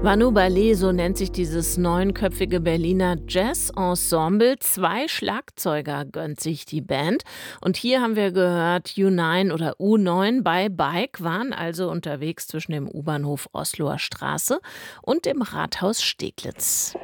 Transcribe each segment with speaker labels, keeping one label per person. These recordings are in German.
Speaker 1: Vanu Ballet, so nennt sich dieses neunköpfige Berliner Jazz-Ensemble. 2 Schlagzeuger gönnt sich die Band. Und hier haben wir gehört, U9 oder U9 bei Bike waren also unterwegs zwischen dem U-Bahnhof Osloer Straße und dem Rathaus Steglitz.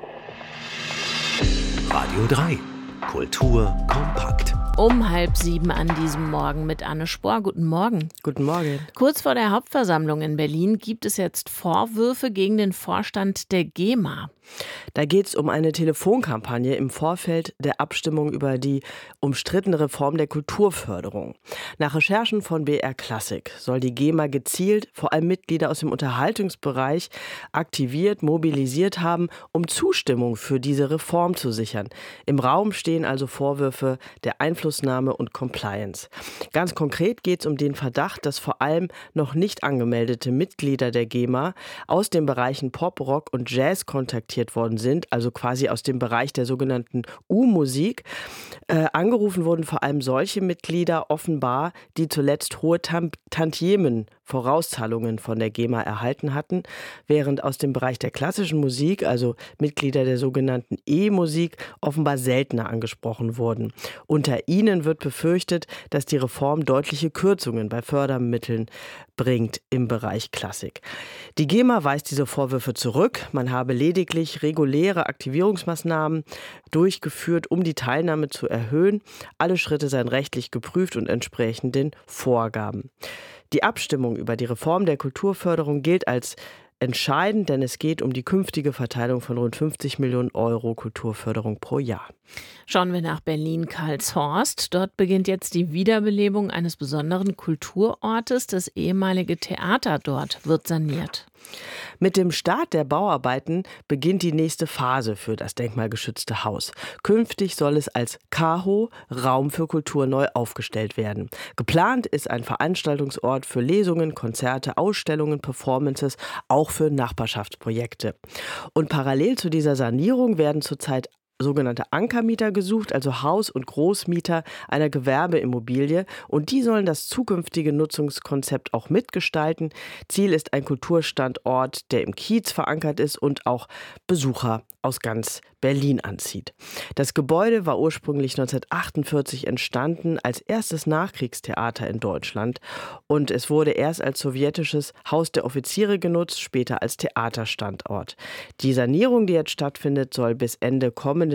Speaker 2: Radio 3. Kultur kompakt.
Speaker 1: Um 6:30 an diesem Morgen mit Anne Spohr. Guten Morgen.
Speaker 3: Guten Morgen.
Speaker 1: Kurz vor der Hauptversammlung in Berlin gibt es jetzt Vorwürfe gegen den Vorstand der GEMA.
Speaker 3: Da geht es um eine Telefonkampagne im Vorfeld der Abstimmung über die umstrittene Reform der Kulturförderung. Nach Recherchen von BR Classic soll die GEMA gezielt vor allem Mitglieder aus dem Unterhaltungsbereich aktiviert, mobilisiert haben, um Zustimmung für diese Reform zu sichern. Im Raum stehen also Vorwürfe der Einflussnahme und Compliance. Ganz konkret geht es um den Verdacht, dass vor allem noch nicht angemeldete Mitglieder der GEMA aus den Bereichen Pop, Rock und Jazz kontaktiert worden sind, also quasi aus dem Bereich der sogenannten U-Musik. Angerufen wurden vor allem solche Mitglieder offenbar, die zuletzt hohe Tantiemen, Vorauszahlungen von der GEMA erhalten hatten, während aus dem Bereich der klassischen Musik, also Mitglieder der sogenannten E-Musik, offenbar seltener angesprochen wurden. Unter ihnen wird befürchtet, dass die Reform deutliche Kürzungen bei Fördermitteln bringt im Bereich Klassik. Die GEMA weist diese Vorwürfe zurück. Man habe lediglich reguläre Aktivierungsmaßnahmen durchgeführt, um die Teilnahme zu erhöhen. Alle Schritte seien rechtlich geprüft und entsprechen den Vorgaben. Die Abstimmung über die Reform der Kulturförderung gilt als entscheidend, denn es geht um die künftige Verteilung von rund 50 Millionen Euro Kulturförderung pro Jahr.
Speaker 1: Schauen wir nach Berlin-Karlshorst. Dort beginnt jetzt die Wiederbelebung eines besonderen Kulturortes. Das ehemalige Theater dort wird saniert.
Speaker 3: Mit dem Start der Bauarbeiten beginnt die nächste Phase für das denkmalgeschützte Haus. Künftig soll es als KaHo, Raum für Kultur, neu aufgestellt werden. Geplant ist ein Veranstaltungsort für Lesungen, Konzerte, Ausstellungen, Performances, auch für Nachbarschaftsprojekte. Und parallel zu dieser Sanierung werden zurzeit sogenannte Ankermieter gesucht, also Haus- und Großmieter einer Gewerbeimmobilie. Und die sollen das zukünftige Nutzungskonzept auch mitgestalten. Ziel ist ein Kulturstandort, der im Kiez verankert ist und auch Besucher aus ganz Berlin anzieht. Das Gebäude war ursprünglich 1948 entstanden als erstes Nachkriegstheater in Deutschland. Und es wurde erst als sowjetisches Haus der Offiziere genutzt, später als Theaterstandort. Die Sanierung, die jetzt stattfindet, soll bis Ende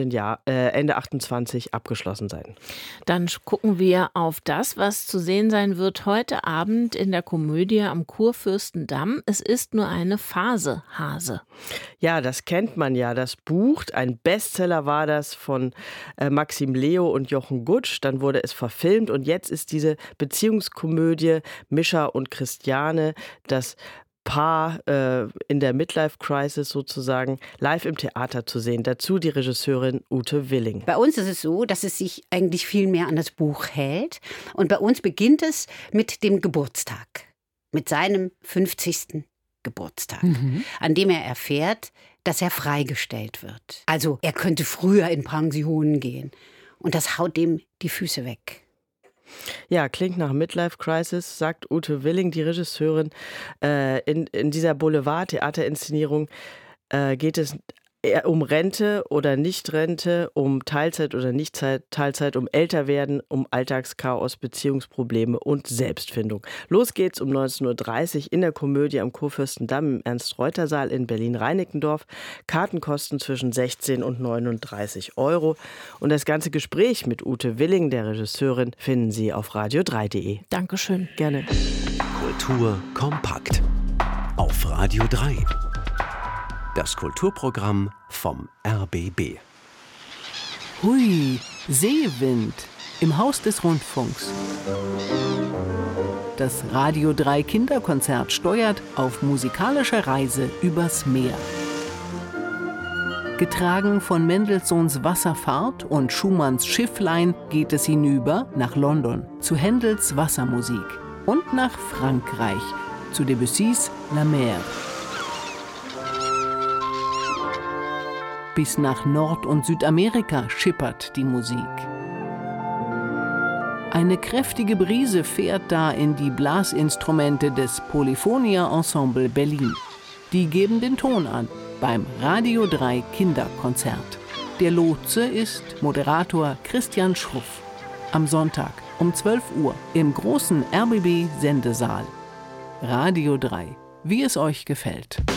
Speaker 3: 28 abgeschlossen sein.
Speaker 1: Dann gucken wir auf das, was zu sehen sein wird heute Abend in der Komödie am Kurfürstendamm. Es ist nur eine Phase, Hase.
Speaker 3: Ja, das kennt man ja, das Buch. Ein Bestseller war das von Maxim Leo und Jochen Gutsch. Dann wurde es verfilmt und jetzt ist diese Beziehungskomödie Mischa und Christiane, das Paar in der Midlife-Crisis sozusagen, live im Theater zu sehen. Dazu die Regisseurin Ute Willing.
Speaker 4: Bei uns ist es so, dass es sich eigentlich viel mehr an das Buch hält. Und bei uns beginnt es mit dem Geburtstag, mit seinem 50. Geburtstag, an dem er erfährt, dass er freigestellt wird. Also er könnte früher in Pensionen gehen. Und das haut dem die Füße weg.
Speaker 3: Ja, klingt nach Midlife-Crisis, sagt Ute Willing, die Regisseurin. In dieser Boulevard-Theaterinszenierung geht es um Rente oder Nicht-Rente, um Teilzeit oder Nicht-Teilzeit, um Älterwerden, um Alltagschaos, Beziehungsprobleme und Selbstfindung. Los geht's um 19.30 Uhr in der Komödie am Kurfürstendamm im Ernst-Reuter-Saal in Berlin-Reinickendorf. Karten kosten zwischen 16 und 39 Euro. Und das ganze Gespräch mit Ute Willing, der Regisseurin, finden Sie auf radio3.de.
Speaker 1: Dankeschön.
Speaker 3: Gerne.
Speaker 2: Kultur kompakt. Auf Radio 3. Das Kulturprogramm vom RBB.
Speaker 5: Hui, Seewind im Haus des Rundfunks. Das Radio 3 Kinderkonzert steuert auf musikalische Reise übers Meer. Getragen von Mendelssohns Wasserfahrt und Schumanns Schifflein geht es hinüber nach London zu Händels Wassermusik und nach Frankreich zu Debussys La Mer. Bis nach Nord- und Südamerika schippert die Musik. Eine kräftige Brise fährt da in die Blasinstrumente des Polyphonia Ensemble Berlin. Die geben den Ton an beim Radio 3 Kinderkonzert. Der Lotse ist Moderator Christian Schruff. Am Sonntag um 12 Uhr im großen RBB-Sendesaal. Radio 3, wie es euch gefällt.